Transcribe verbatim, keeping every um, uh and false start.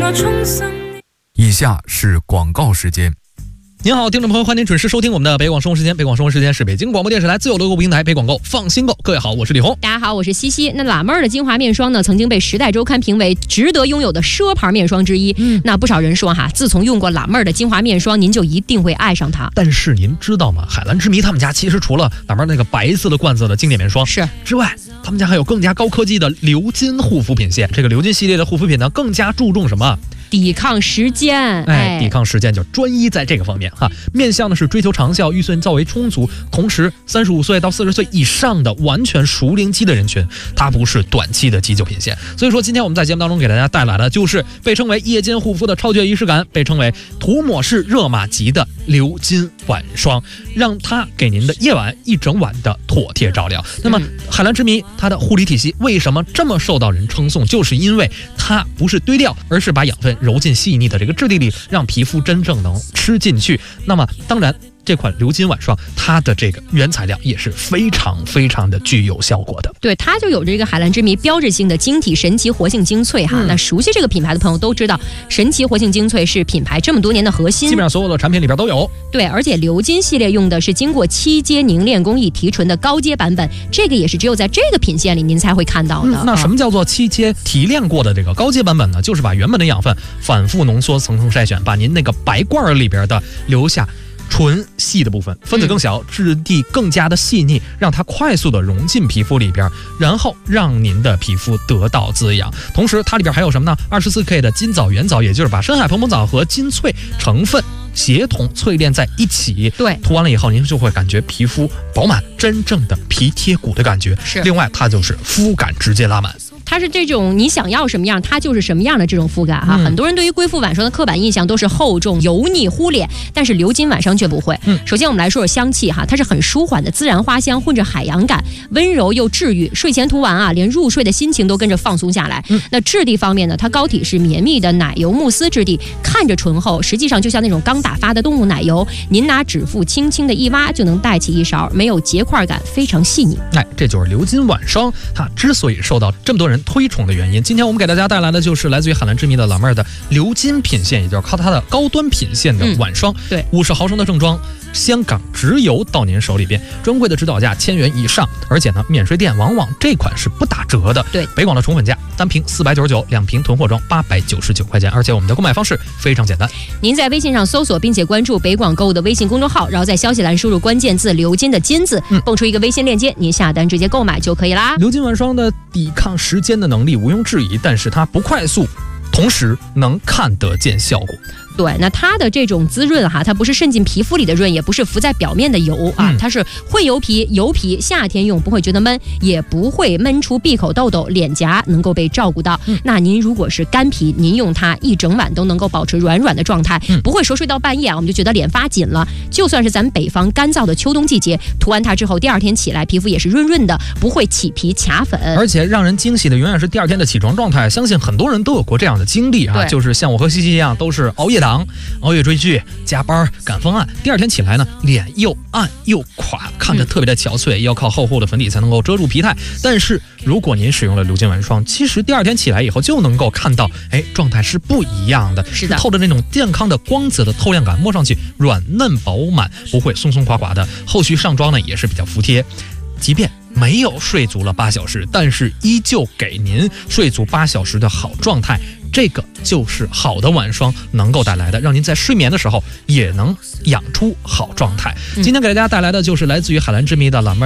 以下是广告时间。 您好，听众朋友，欢迎准时收听我们的北广生活时间。北广生活时间是北京广播电视台自有的购物平台北广购，放心购。各位好，我是李红。 大家好，我是西西。那喇妹儿的精华面霜呢，曾经被《时代周刊》评为值得拥有的奢牌面霜之一。嗯，那不少人说哈，自从用过喇妹儿的精华面霜，您就一定会爱上它。 但是您知道吗？海蓝之谜他们家其实除了喇妹儿那个白色的罐子的经典面霜是之外，他们家还有更加高科技的鎏金护肤品线。这个鎏金系列的护肤品呢，更加注重什么？ 抵抗时间， 哎，抵抗时间就专一在这个方面哈，面向的是追求长效、预算较为充足，同时三十五岁到四十岁以上的完全熟龄期的人群，它不是短期的急救品线。所以说，今天我们在节目当中给大家带来的就是被称为夜间护肤的超绝仪式感，被称为涂抹式热玛吉的鎏金晚霜，让它给您的夜晚一整晚的妥帖照料。那么，海蓝之谜它的护理体系为什么这么受到人称颂？就是因为它不是堆料，而是把养分揉进细腻的这个质地里，让皮肤真正能吃进去。那么当然这款鎏金晚霜它的这个原材料也是非常非常的具有效果的。 对，它就有这个海蓝之谜标志性的晶体神奇活性精粹哈、嗯。那熟悉这个品牌的朋友都知道，神奇活性精粹是品牌这么多年的核心， 基本上所有的产品里边都有。 对，而且鎏金系列用的是经过七阶凝炼工艺提纯的高阶版本，这个也是只有在这个品线里您才会看到的。 嗯、那什么叫做七阶提炼过的这个高阶版本呢？就是把原本的养分反复浓缩，层层筛选，把您那个白罐里边的留下纯细的部分，分子更小，质地更加的细腻，让它快速的融进皮肤里边，然后让您的皮肤得到滋养。同时它里边还有什么呢？ 二十四 K 的金枣原枣，也就是把深海蓬蓬藻和金萃成分协同淬炼在一起。 对， 涂完了以后您就会感觉皮肤饱满，真正的皮贴骨的感觉。 是， 另外它就是肤感直接拉满， 它是这种你想要什么样它就是什么样的这种肤感哈、嗯。很多人对于贵妇晚霜的刻板印象都是厚重油腻忽脸，但是鎏金晚霜却不会。嗯，首先我们来说说香气哈，它是很舒缓的自然花香，混着海洋感，温柔又治愈。睡前涂完啊，连入睡的心情都跟着放松下来。嗯，那质地方面呢，它膏体是绵密的奶油慕斯质地，看着醇厚，实际上就像那种刚打发的动物奶油。您拿指腹轻轻的一挖，就能带起一勺，没有结块感，非常细腻。 哎，这就是鎏金晚霜它之所以受到这么多人推崇的原因。今天我们给大家带来的就是来自于海蓝之谜的老妹儿的鎏金品线，也就是靠它的高端品线的晚霜。嗯、 对， 五十毫升的正装，香港直邮到您手里边，专柜的指导价千元以上，而且呢，免税店往往这款是不打折的。 对， 北广的宠粉价，单瓶四百九十九，两瓶囤货装八百九十九块钱，而且我们的购买方式非常简单， 您在微信上搜索并且关注北广购物的微信公众号，然后在消息栏输入关键字鎏金的金字，嗯、蹦出一个微信链接，您下单直接购买就可以啦。 鎏金晚霜的抵抗时间的能力毋庸置疑，但是它不快速，同时能看得见效果。 对，那它的这种滋润哈，它不是渗进皮肤里的润，也不是浮在表面的油啊，它是会油皮，油皮夏天用不会觉得闷，也不会闷出闭口痘痘，脸颊能够被照顾到。嗯、那您如果是干皮，您用它一整晚都能够保持软软的状态，嗯、不会说睡到半夜啊，我们就觉得脸发紧了。就算是咱们北方干燥的秋冬季节，涂完它之后，第二天起来皮肤也是润润的，不会起皮卡粉。 而且让人惊喜的永远是第二天的起床状态，相信很多人都有过这样的经历啊，就是像我和西西一样，都是熬夜党，熬夜追剧，加班赶方案，第二天起来呢，脸又暗又垮，看着特别的憔悴，要靠厚厚的粉底才能够遮住疲态。但是如果您使用了鎏金晚霜，其实第二天起来以后就能够看到，哎，状态是不一样的， 是的， 透着那种健康的光泽的透亮感，摸上去软嫩饱满，不会松松垮垮的。后续上妆呢也是比较服帖，即便没有睡足了八小时，但是依旧给您睡足八小时的好状态。这个就是好的晚霜能够带来的，让您在睡眠的时候也能养出好状态。嗯、今天给大家带来的就是来自于海蓝之谜的老妹儿